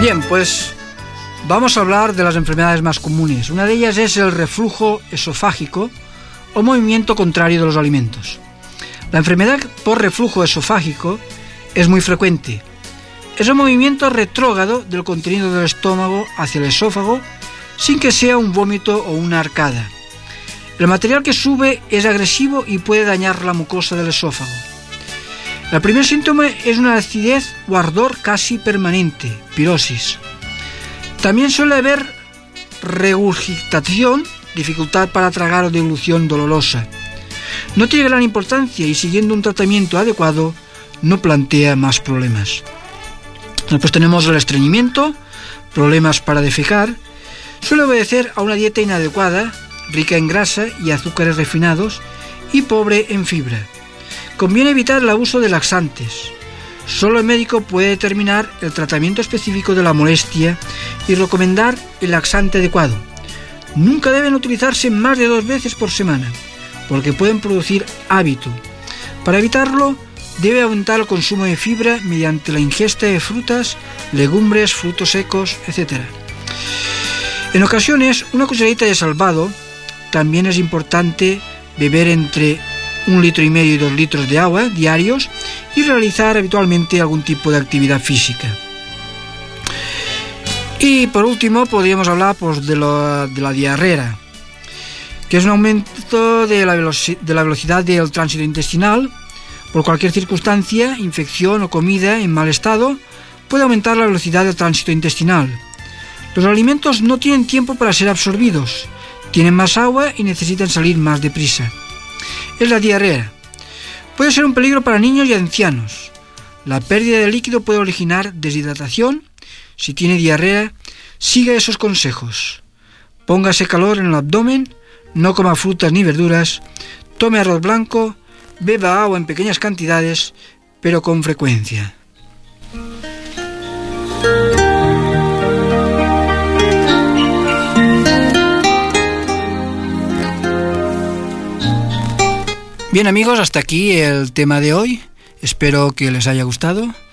Bien, pues vamos a hablar de las enfermedades más comunes. Una de ellas es el reflujo esofágico o movimiento contrario de los alimentos. La enfermedad por reflujo esofágico es muy frecuente. Es un movimiento retrógrado del contenido del estómago hacia el esófago sin que sea un vómito o una arcada. El material que sube es agresivo y puede dañar la mucosa del esófago. El primer síntoma es una acidez o ardor casi permanente, pirosis. También suele haber regurgitación, dificultad para tragar o deglución dolorosa. No tiene gran importancia y siguiendo un tratamiento adecuado no plantea más problemas. Después tenemos el estreñimiento, problemas para defecar. Suele obedecer a una dieta inadecuada, rica en grasa y azúcares refinados y pobre en fibra. Conviene evitar el abuso de laxantes. Solo el médico puede determinar el tratamiento específico de la molestia y recomendar el laxante adecuado. Nunca deben utilizarse más de 2 veces por semana, porque pueden producir hábito. Para evitarlo, debe aumentar el consumo de fibra mediante la ingesta de frutas, legumbres, frutos secos, etc. En ocasiones, una cucharadita de salvado. También es importante beber entre 1,5 litros y 2 litros de agua diarios y realizar habitualmente algún tipo de actividad física. Y por último podríamos hablar de la diarrea, que es un aumento de la velocidad del tránsito intestinal. Por cualquier circunstancia, infección o comida en mal estado puede aumentar la velocidad del tránsito intestinal. Los alimentos no tienen tiempo para ser absorbidos, tienen más agua y necesitan salir más deprisa. Es la diarrea. Puede ser un peligro para niños y ancianos. La pérdida de líquido puede originar deshidratación. Si tiene diarrea, siga esos consejos. Póngase calor en el abdomen, no coma frutas ni verduras, tome arroz blanco, beba agua en pequeñas cantidades, pero con frecuencia. Bien amigos, hasta aquí el tema de hoy. Espero que les haya gustado.